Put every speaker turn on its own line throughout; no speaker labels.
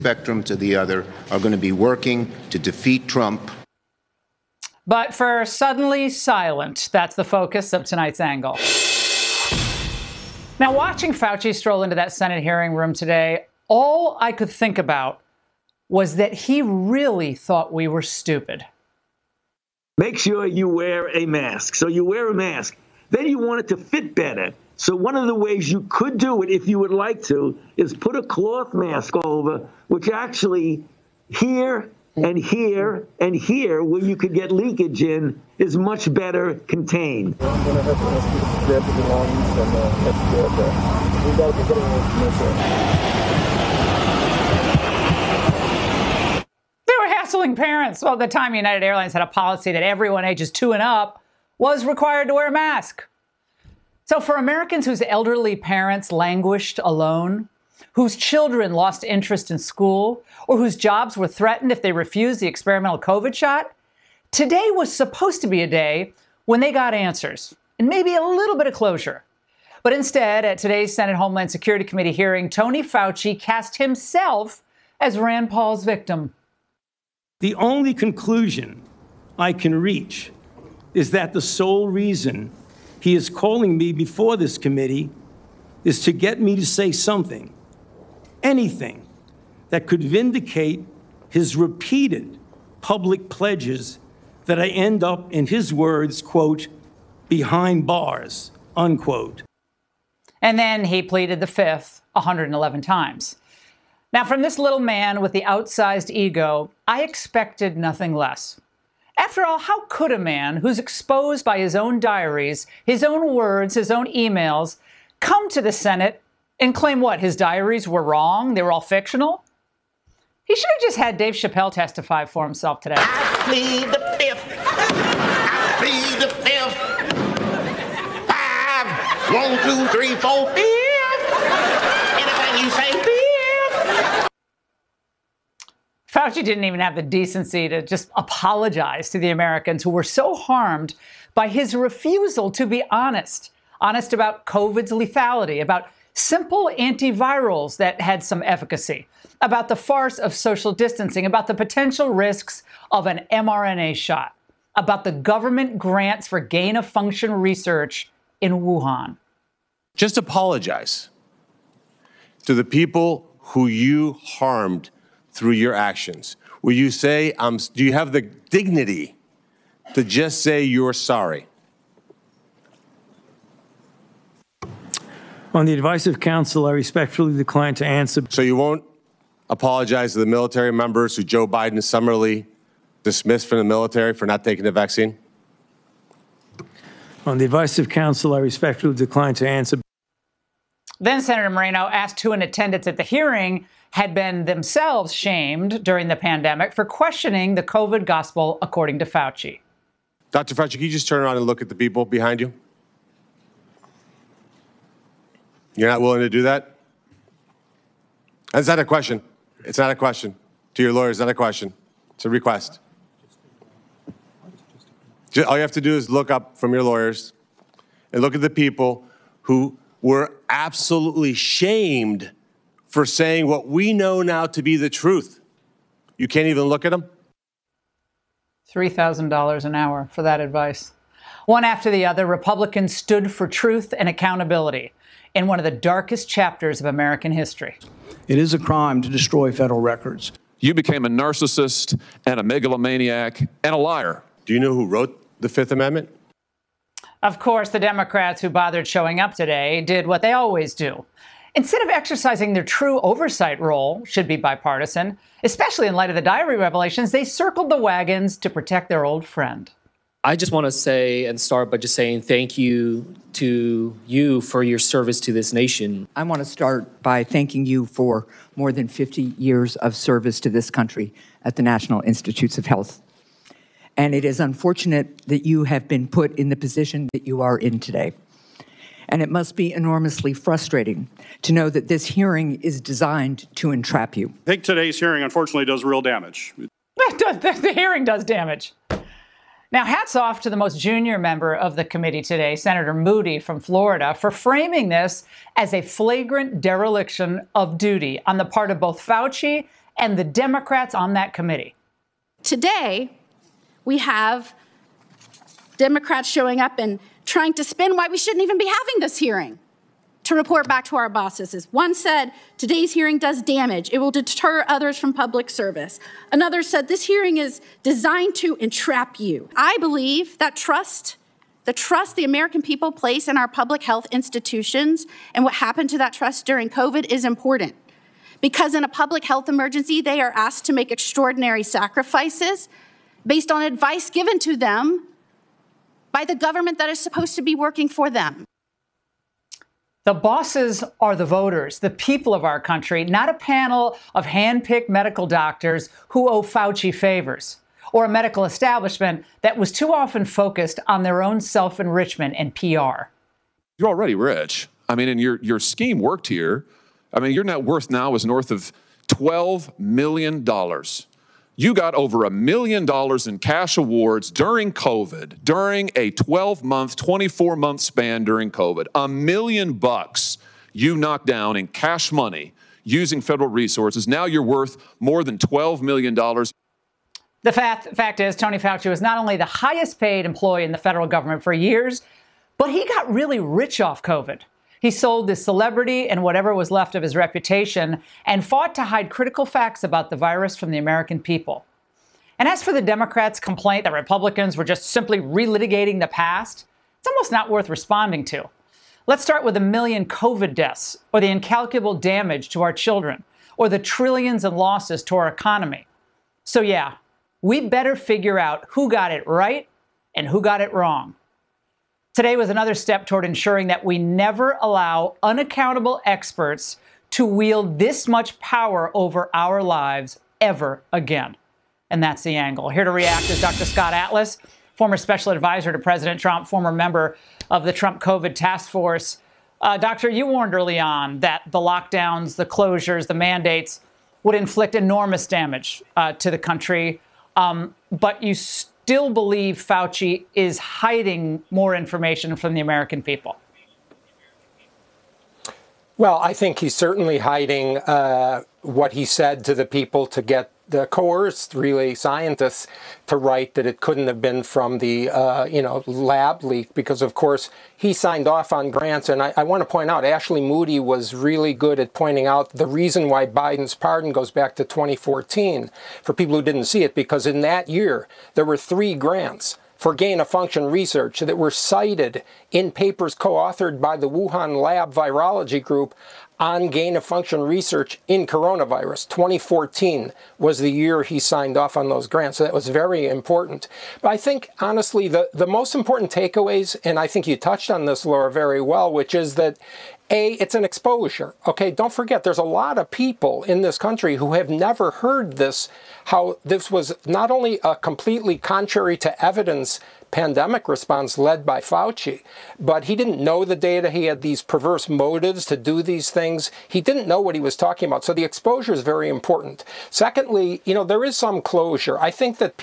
spectrum to the other are going to be working to defeat Trump.
But for suddenly silent, that's the focus of tonight's angle. Now, watching Fauci stroll into that Senate hearing room today, all I could think about was that he really thought we were stupid.
Make sure you wear a mask. So you wear a mask. Then you want it to fit better. So one of the ways you could do it, if you would like to, is put a cloth mask over, which actually here and here and here, where you could get leakage in, is much better contained. I'm going to have to ask you to grab the belongings and we got to be getting away from this.
They were hassling parents. Well, at the time, United Airlines had a policy that everyone ages 2 and up was required to wear a mask. So for Americans whose elderly parents languished alone, whose children lost interest in school, or whose jobs were threatened if they refused the experimental COVID shot, today was supposed to be a day when they got answers and maybe a little bit of closure. But instead, at today's Senate Homeland Security Committee hearing, Tony Fauci cast himself as Rand Paul's victim.
The only conclusion I can reach is that the sole reason he is calling me before this committee is to get me to say something, anything, that could vindicate his repeated public pledges that I end up, in his words, quote, behind bars, unquote.
And then he pleaded the fifth 111 times. Now, from this little man with the outsized ego, I expected nothing less. After all, how could a man who's exposed by his own diaries, his own words, his own emails, come to the Senate and claim what? His diaries were wrong? They were all fictional? He should have just had Dave Chappelle testify for himself today.
I plead the fifth. I plead the fifth. 5, 1, 2, 3, 4, 5. Anything you say, 5.
Fauci didn't even have the decency to just apologize to the Americans who were so harmed by his refusal to be honest about COVID's lethality, about simple antivirals that had some efficacy, about the farce of social distancing, about the potential risks of an mRNA shot, about the government grants for gain-of-function research in Wuhan.
Just apologize to the people who you harmed through your actions. Will you say, do you have the dignity to just say you're sorry?
On the advice of counsel, I respectfully decline to answer.
So you won't apologize to the military members who Joe Biden summarily dismissed from the military for not taking the vaccine?
On the advice of counsel, I respectfully decline to answer.
Then Senator Moreno asked who in attendance at the hearing had been themselves shamed during the pandemic for questioning the COVID gospel according to Fauci.
Dr. Fauci, can you just turn around and look at the people behind you? You're not willing to do that? That's not a question. It's not a question. To your lawyers, it's not a question. It's a request. All you have to do is look up from your lawyers and look at the people who were absolutely shamed for saying what we know now to be the truth. You can't even look at them?
$3,000 an hour for that advice. One after the other, Republicans stood for truth and accountability in one of the darkest chapters of American history.
It is a crime to destroy federal records.
You became a narcissist and a megalomaniac and a liar.
Do you know who wrote the Fifth Amendment?
Of course, the Democrats who bothered showing up today did what they always do. Instead of exercising their true oversight role, should be bipartisan, especially in light of the diary revelations, they circled the wagons to protect their old friend.
I just want to say and start by just saying thank you to you for your service to this nation.
I want to start by thanking you for more than 50 years of service to this country at the National Institutes of Health. And it is unfortunate that you have been put in the position that you are in today. And it must be enormously frustrating to know that this hearing is designed to entrap you.
I think today's hearing, unfortunately, does real damage.
The hearing does damage. Now, hats off to the most junior member of the committee today, Senator Moody from Florida, for framing this as a flagrant dereliction of duty on the part of both Fauci and the Democrats on that committee.
Today, we have Democrats showing up and trying to spin why we shouldn't even be having this hearing to report back to our bosses. One said, today's hearing does damage. It will deter others from public service. Another said, this hearing is designed to entrap you. I believe that the trust the American people place in our public health institutions and what happened to that trust during COVID is important. Because in a public health emergency, they are asked to make extraordinary sacrifices based on advice given to them by the government that is supposed to be working for them.
The bosses are the voters, the people of our country, not a panel of hand-picked medical doctors who owe Fauci favors, or a medical establishment that was too often focused on their own self-enrichment and PR.
You're already rich. I mean, and your scheme worked here. I mean, your net worth now is north of $12 million. You got over $1 million in cash awards during COVID, during a 12-month, 24-month span during COVID. $1 million you knocked down in cash money using federal resources. Now you're worth more than $12 million.
The fact is, Tony Fauci was not only the highest paid employee in the federal government for years, but he got really rich off COVID. He sold his celebrity and whatever was left of his reputation and fought to hide critical facts about the virus from the American people. And as for the Democrats' complaint that Republicans were just simply relitigating the past, it's almost not worth responding to. Let's start with 1 million COVID deaths, or the incalculable damage to our children, or the trillions in losses to our economy. So yeah, we better figure out who got it right and who got it wrong. Today was another step toward ensuring that we never allow unaccountable experts to wield this much power over our lives ever again. And that's the angle. Here to react is Dr. Scott Atlas, former special advisor to President Trump, former member of the Trump COVID task force. Doctor, you warned early on that the lockdowns, the closures, the mandates would inflict enormous damage to the country. But you still believe Fauci is hiding more information from the American people?
Well, I think he's certainly hiding what he said to the people to get the coerced, really, scientists to write that it couldn't have been from the, lab leak, because, of course, he signed off on grants. And I want to point out, Ashley Moody was really good at pointing out the reason why Biden's pardon goes back to 2014, for people who didn't see it, because in that year, there were 3 grants for gain-of-function research that were cited in papers co-authored by the Wuhan Lab Virology Group on gain-of-function research in coronavirus. 2014 was the year he signed off on those grants, so that was very important. But I think, honestly, the most important takeaways, and I think you touched on this, Laura, very well, which is that it's an exposure. Okay, don't forget, there's a lot of people in this country who have never heard this, how this was not only a completely contrary to evidence pandemic response led by Fauci, but he didn't know the data. He had these perverse motives to do these things. He didn't know what he was talking about. So the exposure is very important. Secondly, there is some closure. I think that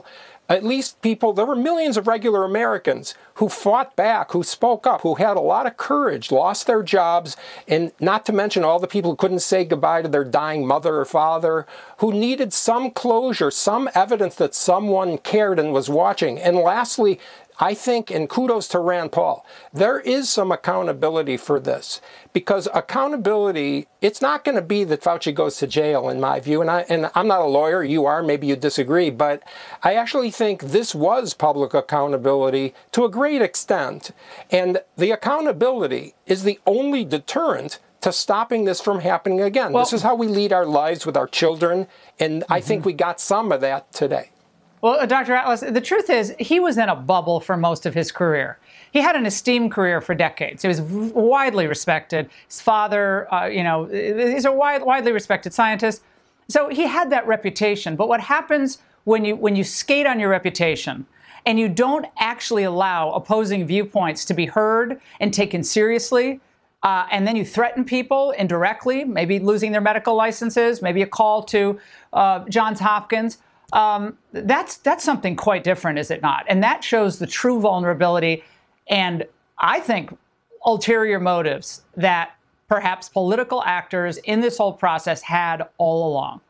there were millions of regular Americans who fought back, who spoke up, who had a lot of courage, lost their jobs, and not to mention all the people who couldn't say goodbye to their dying mother or father, who needed some closure, some evidence that someone cared and was watching. And lastly, I think, and kudos to Rand Paul, there is some accountability for this, because accountability, it's not going to be that Fauci goes to jail, in my view, and I'm not a lawyer, you are, maybe you disagree, but I actually think this was public accountability to a great extent, and the accountability is the only deterrent to stopping this from happening again. This is how we lead our lives with our children, and I think we got some of that today.
Well, Dr. Atlas, the truth is he was in a bubble for most of his career. He had an esteemed career for decades. He was widely respected. His father, he's a widely respected scientist. So he had that reputation. But what happens when you skate on your reputation and you don't actually allow opposing viewpoints to be heard and taken seriously, and then you threaten people indirectly, maybe losing their medical licenses, maybe a call to Johns Hopkins, that's something quite different, is it not? And that shows the true vulnerability and, I think, ulterior motives that perhaps political actors in this whole process had all along.